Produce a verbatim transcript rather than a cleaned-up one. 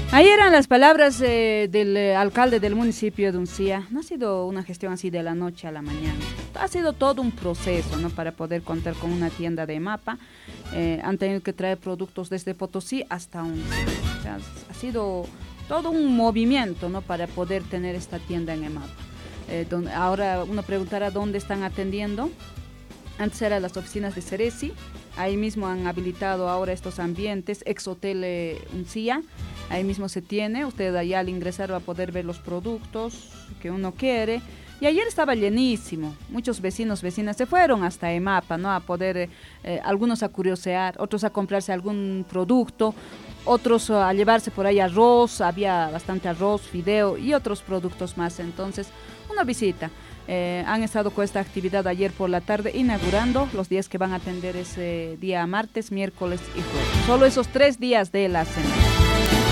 Ahí eran las palabras eh, del eh, alcalde del municipio de Uncía. No ha sido una gestión así de la noche a la mañana. Ha sido todo un proceso, ¿no? Para poder contar con una tienda de mapa. Eh, han tenido que traer productos desde Potosí hasta Uncía. O sea, ha sido todo un movimiento, ¿no? Para poder tener esta tienda en EMAPA. Eh, donde, ahora uno preguntará dónde están atendiendo. Antes eran las oficinas de Ceresi. Ahí mismo han habilitado ahora estos ambientes, ex hotel eh, Uncía, ahí mismo se tiene, usted allá al ingresar va a poder ver los productos que uno quiere, y ayer estaba llenísimo, muchos vecinos, vecinas se fueron hasta EMAPA, ¿no? A poder, eh, algunos a curiosear, otros a comprarse algún producto, otros a llevarse por ahí arroz, había bastante arroz, fideo y otros productos más, entonces una visita. Eh, han estado con esta actividad ayer por la tarde, inaugurando los días que van a atender ese día martes, miércoles y jueves. Solo esos tres días de la semana.